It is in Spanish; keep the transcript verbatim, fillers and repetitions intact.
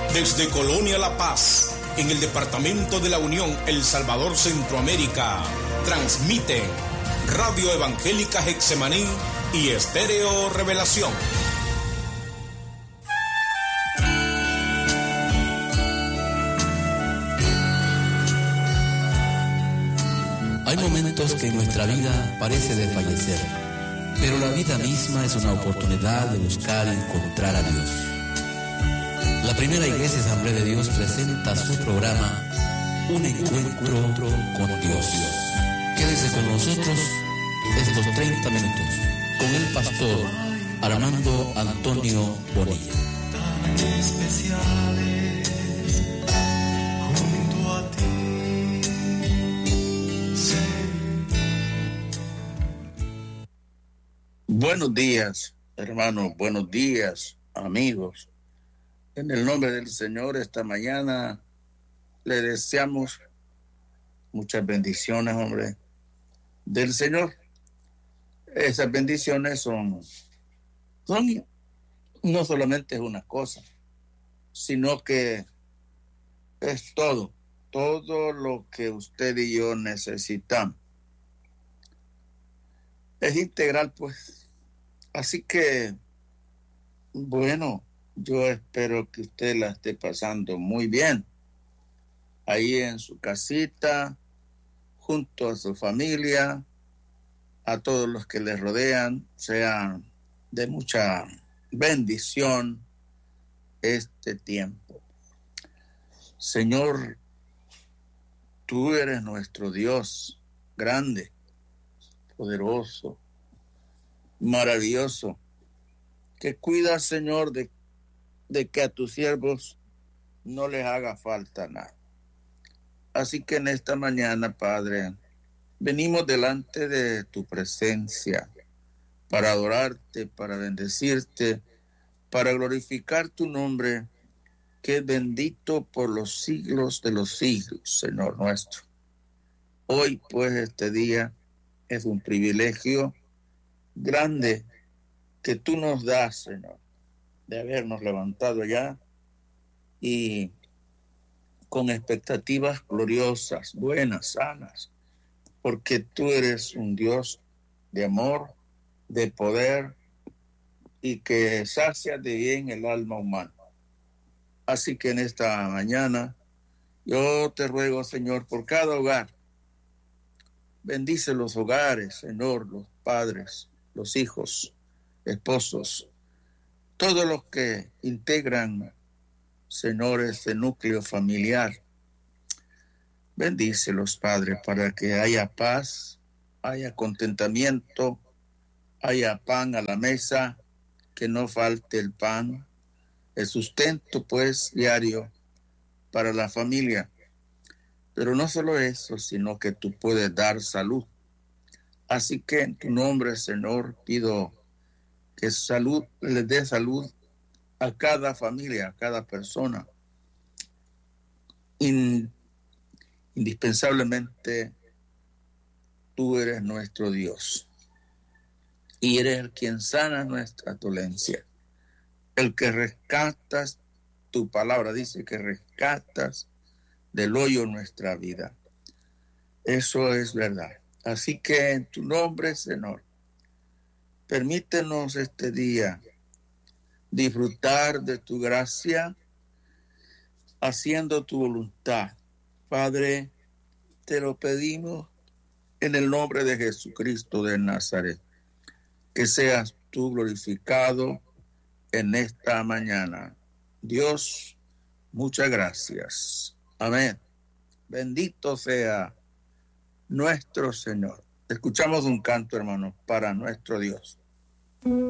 Desde Colonia La Paz, en el departamento de la Unión, El Salvador, Centroamérica, transmiten Radio Evangélica Getsemaní y Estéreo Revelación. Hay momentos que en nuestra vida parece desfallecer, pero la vida misma es una oportunidad de buscar y encontrar a Dios. La primera Iglesia Asamblea de Dios presenta su programa Un Encuentro con Dios. Quédese con nosotros estos treinta minutos con el pastor Armando Antonio Bonilla. Tan especiales junto a ti, Buenos días, hermanos, buenos días, amigos. En el nombre del Señor, esta mañana le deseamos muchas bendiciones, hombre, del Señor. Esas bendiciones son, son no solamente es una cosa, sino que es todo, todo lo que usted y yo necesitamos. Es integral, pues. Así que, bueno, yo espero que usted la esté pasando muy bien. Ahí en su casita, junto a su familia, a todos los que le rodean, sean de mucha bendición este tiempo. Señor, tú eres nuestro Dios, grande, poderoso, maravilloso, que cuida, Señor, de, de que a tus siervos no les haga falta nada. Así que en esta mañana, Padre, venimos delante de tu presencia para adorarte, para bendecirte, para glorificar tu nombre, que es bendito por los siglos de los siglos, Señor nuestro. Hoy, pues, este día es un privilegio grande que tú nos das, Señor, de habernos levantado ya y con expectativas gloriosas, buenas, sanas, porque tú eres un Dios de amor, de poder y que sacia de bien el alma humana. Así que en esta mañana yo te ruego, Señor, por cada hogar. Bendice los hogares, Señor, los padres, los hijos, esposos, todos los que integran, Señor, este núcleo familiar. Bendícelos, Padre, para que haya paz, haya contentamiento, haya pan a la mesa, que no falte el pan, el sustento, pues, diario para la familia. Pero no solo eso, sino que tú puedes dar salud. Así que en tu nombre, Señor, pido que salud, les dé salud a cada familia, a cada persona. In, indispensablemente, tú eres nuestro Dios. Y eres el quien sana nuestra dolencia. El que rescatas, tu palabra dice que rescatas del hoyo nuestra vida. Eso es verdad. Así que en tu nombre, Señor, permítenos este día disfrutar de tu gracia, haciendo tu voluntad. Padre, te lo pedimos en el nombre de Jesucristo de Nazaret. Que seas tú glorificado en esta mañana. Dios, muchas gracias. Amén. Bendito sea nuestro Señor. Escuchamos un canto, hermano, para nuestro Dios.